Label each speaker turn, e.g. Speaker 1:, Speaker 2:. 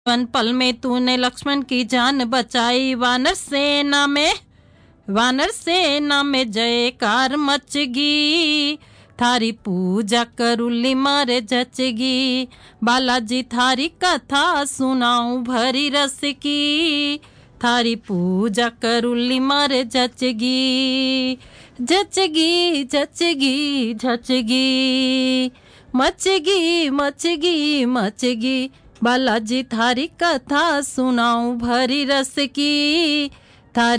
Speaker 1: One पल में तूने लक्ष्मण की जान बचाई, वानर सेना में जयकार मचगी। थारी पूजा करूली मारे जचगी, बालाजी थारी कथा सुनाऊं भरी रस की। थारी पूजा करूली मारे जचगी, जचगी जचगी जचगी, मचगी मचगी मचगी। बालाजी थारी कथा सुनाऊं भरी रस की।